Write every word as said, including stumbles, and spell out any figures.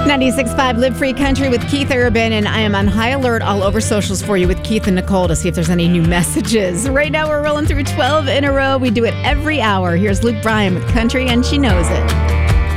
ninety-six point five Live Free Country with Keith Urban, and I am on high alert all over socials for you with Keith and Nicole to see if there's any new messages. Right now we're rolling through twelve in a row. We do it every hour. Here's Luke Bryan with Country, and She Knows It.